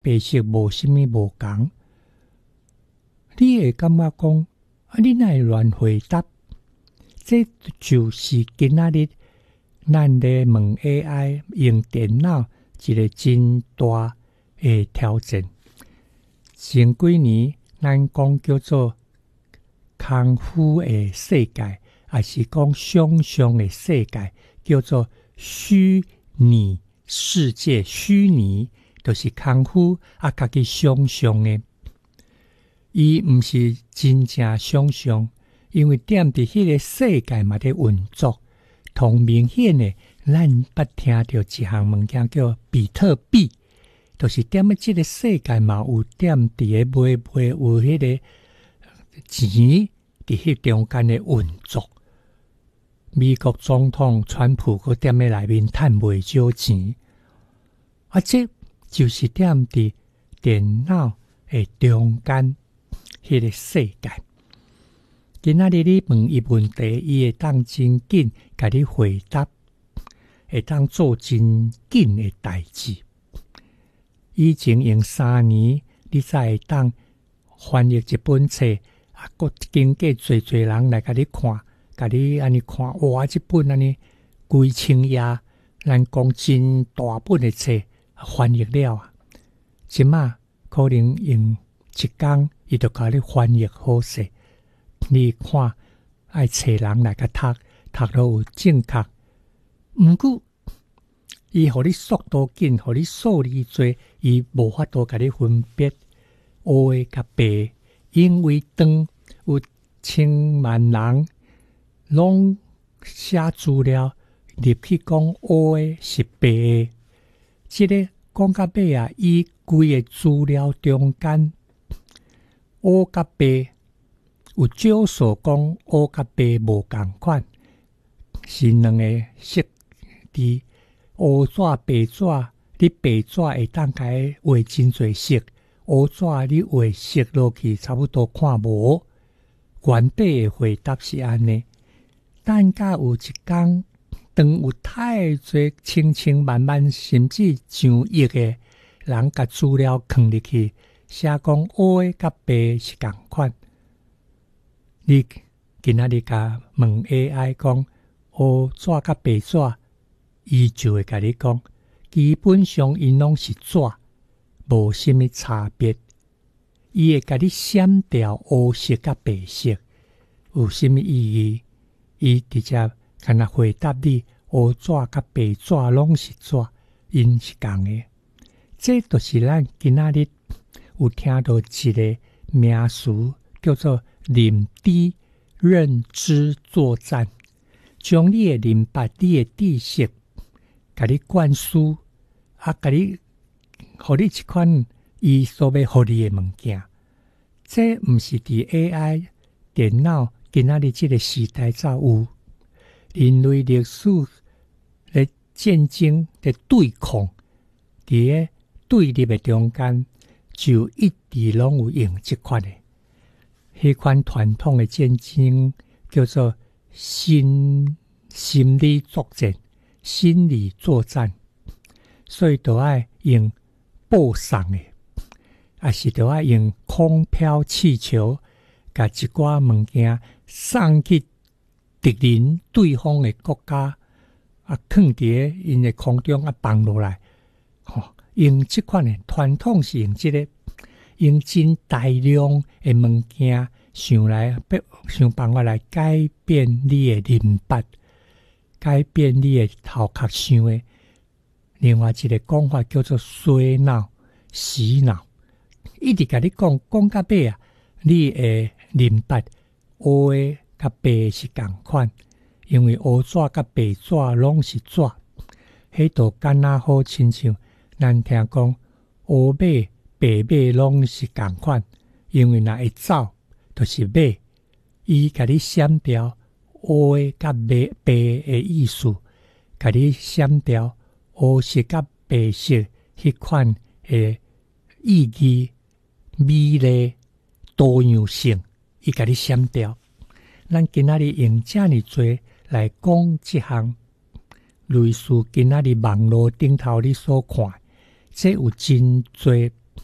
白色无什么无同，你会感觉讲你哪会乱回答？这就是今仔日咱咧问 AI 用电脑一个真大的挑战。前几年咱讲叫做功夫的世界，还是讲想象的世界，叫做虚拟世界。虚拟就是功夫家己想象的，伊毋是真正想象，因为踮伫迄个世界嘛在运作。同明显的，咱捌听到一项物件叫比特币，就是踮喺即个世界嘛有踮伫个买有迄个钱伫迄中间的运作。美国总统川普佫踮喺内面趁袂少钱，这就是踮伫电脑的中间迄个世界。今仔日你问伊问题，伊会当真紧甲你回答，会当做真紧的代志。以前用3年，你才会当翻译一本册，佫经过侪人来甲你看，甲你安尼看，哇！这本安尼几千页，咱讲真大本的册翻译了啊！即马可能用一工，伊就甲你翻译好势。你看，爱找人来甲读到有正确。毋过，伊互你速度紧，互你数字多，伊无法度甲你分别黑的甲白，因为当有千万人拢写资料入去讲黑的是白的，即个讲到尾啊，伊规个资料中间黑甲白。有少数讲黑甲白无共款，是两个色字，黑纸白纸，你白纸会当甲伊画真侪色，黑纸你画色落去差不多看无。原本的回答是安尼，但甲有一天，当有太侪千万甚至上亿个人甲资料放入去，写讲黑甲白是共款。你今仔日甲问 AI 讲黑纸甲白纸，伊就会甲你讲，基本上因拢是纸，无什么差别。伊会甲你闪掉黑色甲白色，有什么意义？伊直接敢若回答你，黑纸甲白纸拢是纸，因是共的。这就是咱今仔日有听到一个名词，叫做认知认知作战，将你的认白、你的知识，甲你灌输，甲你，互你一款伊所要互你的物件。这毋是伫 AI 电脑今仔日这个时代才有，人类历史的战争的对抗，伫个对立的中间，就一直拢有用这款的。迄款传统的战争叫做心理作战、心理作战，所以就要用报送的，还是就要用空飘气球，甲一寡物件送去敌人对方的国家，放伫因的空中放落来。用这款的传统是用这个。用真大量的物件想办法来改变你的认白，改变你的头壳想的。另外一个讲法叫做洗脑、洗脑，一直甲你讲到尾啊，你的认白黑甲白是共款，因为黑纸甲白纸拢是纸，迄度敢若好亲像咱听讲黑马。白马拢是共款，因为若会走，就是马。伊甲你闪掉黑甲白的意思，甲你闪掉黑色甲白色迄款的意义、美丽、多样性，伊甲你闪掉。咱今仔日用遮尔多来讲即项，类似今仔日网络顶头你所看，这有真多。